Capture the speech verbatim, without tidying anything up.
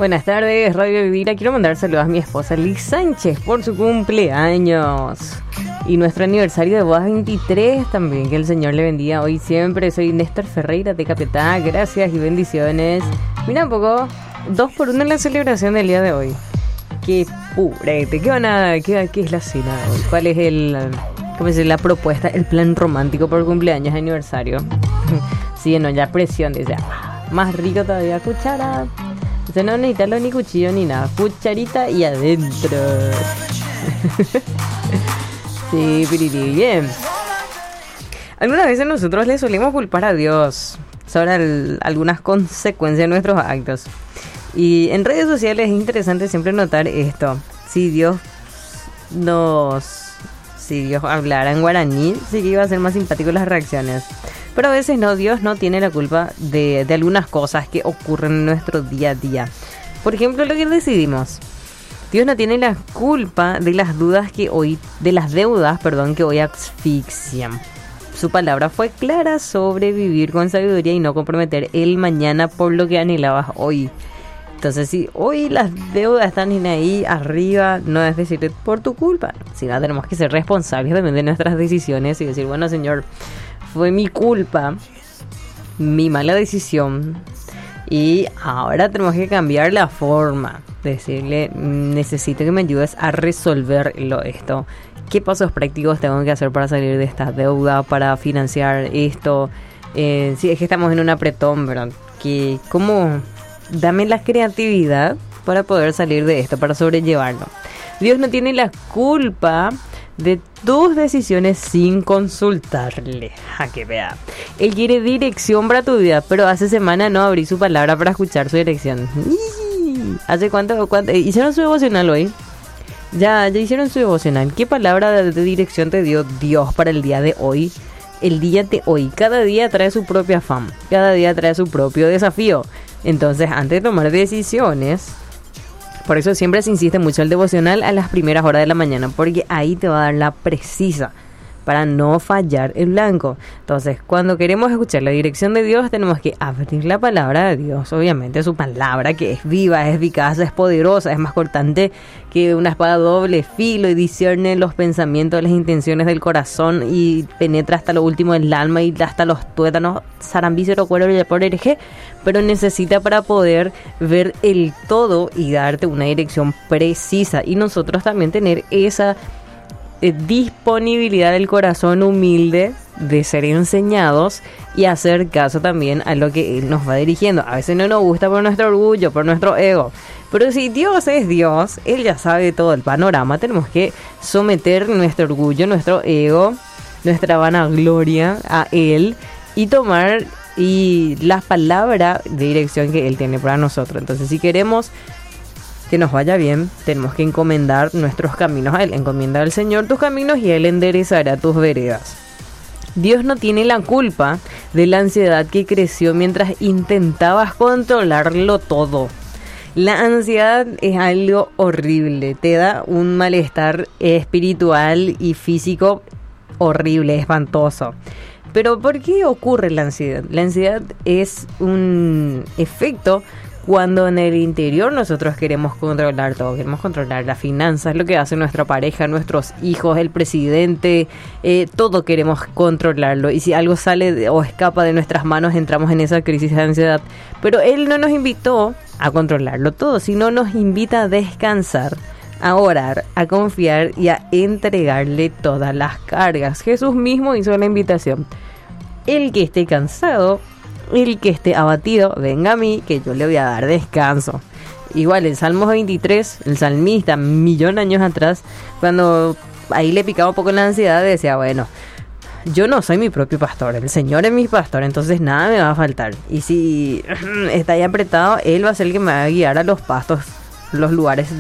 Buenas tardes, Radio Vivira. Quiero mandar saludos a mi esposa Liz Sánchez por su cumpleaños y nuestro aniversario de bodas veintitrés también. Que el Señor le bendiga hoy siempre. Soy Néstor Ferreira de Capetá. Gracias y bendiciones. Mira un poco, dos por uno en la celebración del día de hoy. Qué purete. ¿Qué van a, qué, qué es la cena de hoy? ¿Cuál es el, cómo se dice, la propuesta, el plan romántico por cumpleaños, aniversario? Sí, no, ya presión, dice, ah, más rico todavía, cuchara. Dice, no necesitarlo ni cuchillo ni nada, cucharita y adentro. Sí, piriri, bien. Algunas veces nosotros le solemos culpar a Dios sobre el, algunas consecuencias de nuestros actos. Y en redes sociales es interesante siempre notar esto. Si Dios nos... Si Dios hablara en guaraní, sí que iba a ser más simpático las reacciones. Pero a veces no, Dios no tiene la culpa de, de algunas cosas que ocurren en nuestro día a día. Por ejemplo, lo que decidimos. Dios no tiene la culpa de las dudas que hoy, de las deudas, perdón, que hoy asfixian. Su palabra fue clara sobre vivir con sabiduría y no comprometer el mañana por lo que anhelabas hoy. Entonces, si hoy las deudas están ahí arriba, no es decir por tu culpa, sino tenemos que ser responsables también de nuestras decisiones y decir, bueno, Señor, fue mi culpa, mi mala decisión, y ahora tenemos que cambiar la forma. Decirle, necesito que me ayudes a resolverlo esto. ¿Qué pasos prácticos tengo que hacer para salir de esta deuda, para financiar esto? Eh, si es que estamos en un apretón, ¿verdad? Que, ¿cómo? Dame la creatividad para poder salir de esto, para sobrellevarlo. Dios no tiene la culpa de tus decisiones sin consultarle. A que vea. Él quiere dirección para tu vida, pero hace semana no abrí su palabra para escuchar su dirección. ¿Hace cuánto, cuánto? ¿Hicieron su devocional hoy? Ya, ya hicieron su devocional. ¿Qué palabra de, de dirección te dio Dios para el día de hoy? El día de hoy. Cada día trae su propio afán. Cada día trae su propio desafío. Entonces, antes de tomar decisiones, por eso siempre se insiste mucho el devocional a las primeras horas de la mañana, porque ahí te va a dar la precisa para no fallar el blanco. Entonces, cuando queremos escuchar la dirección de Dios, tenemos que abrir la palabra de Dios. Obviamente, su palabra que es viva, es eficaz, es poderosa, es más cortante que una espada doble filo y discierne los pensamientos, las intenciones del corazón y penetra hasta lo último del alma y hasta los tuétanos, zarambícero, cuero y por hereje, pero necesita para poder ver el todo y darte una dirección precisa. Y nosotros también tener esa disponibilidad del corazón humilde de ser enseñados y hacer caso también a lo que Él nos va dirigiendo. A veces no nos gusta por nuestro orgullo, por nuestro ego, pero si Dios es Dios, Él ya sabe todo el panorama. Tenemos que someter nuestro orgullo, nuestro ego, nuestra vanagloria a Él y tomar y la palabra de dirección que Él tiene para nosotros. Entonces, si queremos que nos vaya bien, tenemos que encomendar nuestros caminos a Él. Encomienda al Señor tus caminos y Él enderezará tus veredas. Dios no tiene la culpa de la ansiedad que creció mientras intentabas controlarlo todo. La ansiedad es algo horrible, te da un malestar espiritual y físico horrible, espantoso. Pero ¿por qué ocurre la ansiedad? La ansiedad es un efecto cuando en el interior nosotros queremos controlar todo, queremos controlar las finanzas, lo que hace nuestra pareja, nuestros hijos, el presidente, eh, todo queremos controlarlo. Y si algo sale de, o escapa de nuestras manos, entramos en esa crisis de ansiedad. Pero Él no nos invitó a controlarlo todo, sino nos invita a descansar, a orar, a confiar y a entregarle todas las cargas. Jesús mismo hizo la invitación. El que esté cansado, el que esté abatido, venga a mí, que yo le voy a dar descanso. Igual, el Salmo veintitrés, el salmista, millón de años atrás, cuando ahí le picaba un poco la ansiedad, decía, bueno, yo no soy mi propio pastor, el Señor es mi pastor, entonces nada me va a faltar. Y si está ahí apretado, Él va a ser el que me va a guiar a los pastos, los lugares de